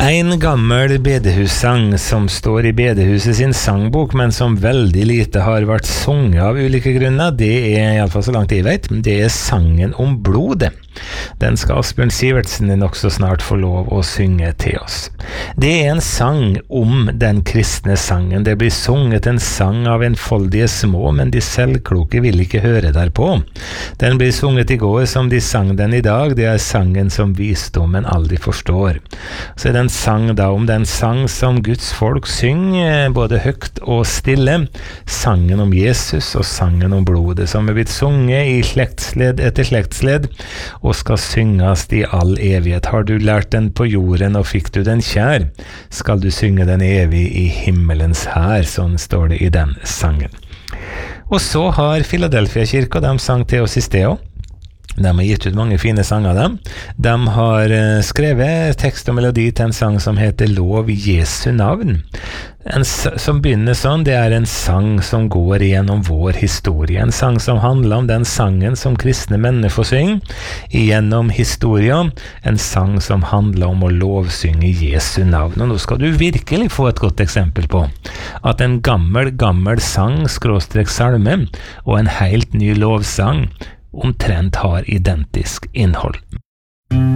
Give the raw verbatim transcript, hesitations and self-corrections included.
En gammel bedehussang som står i bedehuset sin sangbok, men som veldig lite har vært sunget av ulike grunner, det er, i alle fall så langt jeg vet, det er sangen om blodet. Den skal Asbjørn Sivertsen nok så snart få lov å synge til oss. Det er en sang om den kristne sangen. Det blir sunget en sang av enfoldige små, men de selvkloke vil ikke høre derpå. Den blir sunget i går som de sang den i dag. Det er sangen som visdommen aldri forstår. Så er det en sang da om den sang som Guds folk synger, både høyt og stille. Sangen om Jesus og sangen om blodet, som er blitt sunget i slektsledd etter slektsledd, og skal synges i all evighet. Har du lært den på jorden, og fikk du den kjær, skal du synge den evig i himmelens hær, sånn står det i den sangen. Og så har Philadelphia-kirka, de sang til oss i sted også. De har gitt ut mange fine sanger dem. De har skrevet tekst og melodi til en sang som heter Lov Jesu navn. En som begynner sånn, det er en sang som går gjennom vår historie. En sang som handler om den sangen som kristne mennesker synger gjennom historien. En sang som handler om å lovsynge Jesu navn. Og nå skal du virkelig få et godt eksempel på at en gammel, gammel sang, skråstrek salme, og en helt ny lovsang omtrent har identisk innhold.